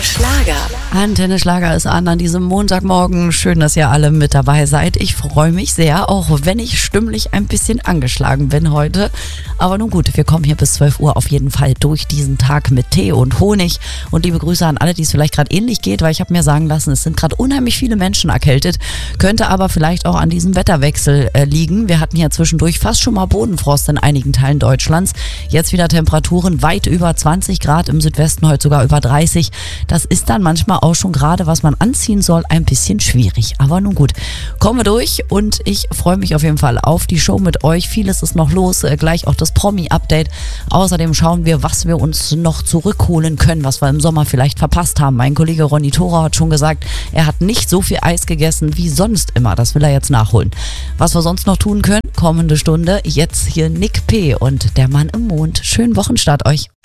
Schlager. Antenne Schlager ist an diesem Montagmorgen. Schön, dass ihr alle mit dabei seid. Ich freue mich sehr, auch wenn ich stimmlich ein bisschen angeschlagen bin heute. Aber nun gut, wir kommen hier bis 12 Uhr auf jeden Fall durch diesen Tag mit Tee und Honig. Und liebe Grüße an alle, die es vielleicht gerade ähnlich geht, weil ich habe mir sagen lassen, es sind gerade unheimlich viele Menschen erkältet. Könnte aber vielleicht auch an diesem Wetterwechsel liegen. Wir hatten ja zwischendurch fast schon mal Bodenfrost in einigen Teilen Deutschlands. Jetzt wieder Temperaturen weit über 20 Grad, im Südwesten heute sogar über 30. Das ist dann manchmal auch schon gerade, was man anziehen soll, ein bisschen schwierig. Aber nun gut, kommen wir durch und ich freue mich auf jeden Fall auf die Show mit euch. Vieles ist noch los, gleich auch das Promi-Update. Außerdem schauen wir, was wir uns noch zurückholen können, was wir im Sommer vielleicht verpasst haben. Mein Kollege Ronny Thora hat schon gesagt, er hat nicht so viel Eis gegessen wie sonst immer. Das will er jetzt nachholen. Was wir sonst noch tun können, kommende Stunde, jetzt hier Nick P. und der Mann im Mond. Schönen Wochenstart euch.